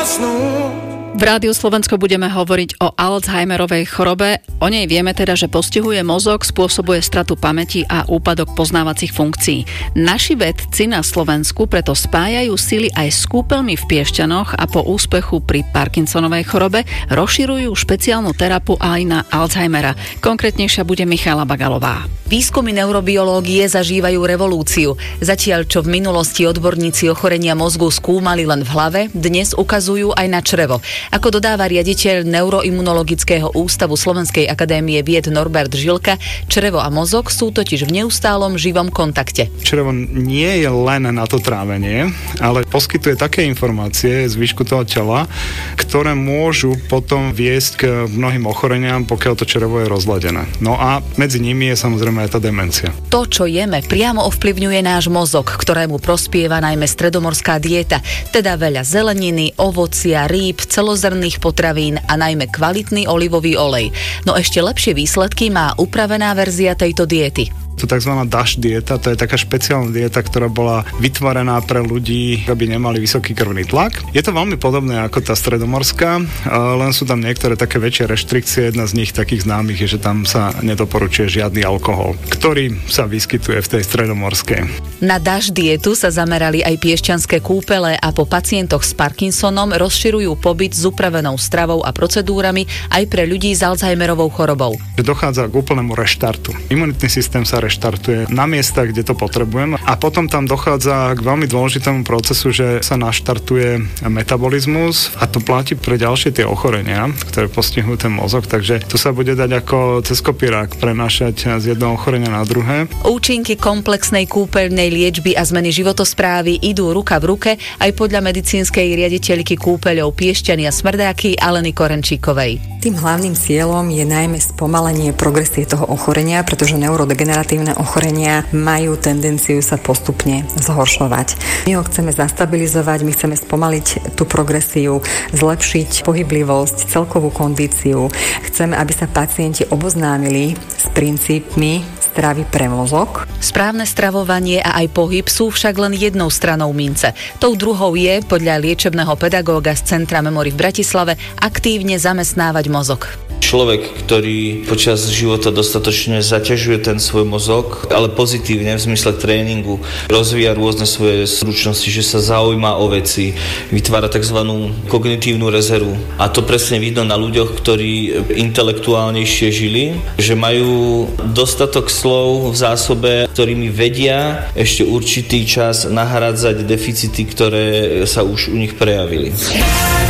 snu. V Rádiu Slovensko budeme hovoriť o Alzheimerovej chorobe. O nej vieme teda, že postihuje mozog, spôsobuje stratu pamäti a úpadok poznávacích funkcií. Naši vedci na Slovensku preto spájajú sily aj s kúpeľmi v Piešťanoch a po úspechu pri Parkinsonovej chorobe rozširujú špeciálnu terapu aj na Alzheimera. Konkrétnejšia bude Michála Bagalová. Výskumy neurobiológie zažívajú revolúciu. Zatiaľ, čo v minulosti odborníci ochorenia mozgu skúmali len v hlave, dnes ukazujú aj na črevo. Ako dodáva riaditeľ Neuroimunologického ústavu Slovenskej akadémie vied Norbert Žilka, črevo a mozog sú totiž v neustálom živom kontakte. Črevo nie je len na to trávenie, ale poskytuje také informácie z výšku toho tela, ktoré môžu potom viesť k mnohým ochoreniam, pokiaľ to črevo je rozladené. No a medzi nimi je samozrejme aj tá demencia. To, čo jeme, priamo ovplyvňuje náš mozog, ktorému prospieva najmä stredomorská dieta, teda veľa zeleniny, ovocia, rýb, celozrnných potravín a najmä kvalitný olivový olej. No ešte lepšie výsledky má upravená verzia tejto diety. To tzv. DASH dieta, to je taká špeciálna dieta, ktorá bola vytvorená pre ľudí, aby nemali vysoký krvný tlak. Je to veľmi podobné ako tá stredomorská, len sú tam niektoré také väčšie reštrikcie. Jedna z nich takých známych je, že tam sa nedoporučuje žiadny alkohol, ktorý sa vyskytuje v tej stredomorskej. Na DASH dietu sa zamerali aj piešťanské kúpele a po pacientoch s Parkinsonom rozširujú pobyt s upravenou stravou a procedúrami aj pre ľudí s Alzheimerovou chorobou. Dochádza k úplnému reštartu. Imunitný systém sa reštartuje na miestach, kde to potrebujeme, a potom tam dochádza k veľmi dôležitému procesu, že sa naštartuje metabolizmus, a to platí pre ďalšie tie ochorenia, ktoré postihujú ten mozog, takže to sa bude dať ako cez kopírák prenášať z jedného ochorenia na druhé. Účinky komplexnej kúpeľnej liečby a zmeny životosprávy idú ruka v ruke aj podľa medicínskej riaditeľky kúpeľov Piešťany a Smrdáky Aleny Korenčíkovej. Tým hlavným cieľom je najmä spomalenie progresie toho ochorenia, pretože neurodegeneratívne ochorenia majú tendenciu sa postupne zhoršovať. My ho chceme zastabilizovať, my chceme spomaliť tú progresiu, zlepšiť pohyblivosť, celkovú kondíciu. Chceme, aby sa pacienti oboznámili s princípmi stravy pre mozog. Správne stravovanie a aj pohyb sú však len jednou stranou mince. Tou druhou je, podľa liečebného pedagóga z Centra Memory v Bratislave, aktívne zamestnávať mozog. Človek, ktorý počas života dostatočne zaťažuje ten svoj mozog, ale pozitívne v zmysle tréningu, rozvíja rôzne svoje zručnosti, že sa zaujíma o veci, vytvára tzv. Kognitívnu rezervu. A to presne vidno na ľuďoch, ktorí intelektuálnejšie žili, že majú dostatok slov v zásobe, ktorými vedia ešte určitý čas nahradzať deficity, ktoré sa už u nich prejavili.